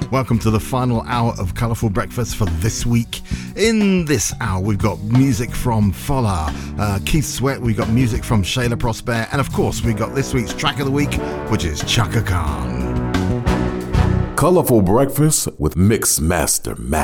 Welcome to the final hour of Colourful Breakfast for this week. In this hour, we've got music from Fola, Keith Sweat, we've got music from Shayla Prosper, and of course, we've got this week's track of the week, which is Chaka Khan. Colourful Breakfast with Mix Master Mac.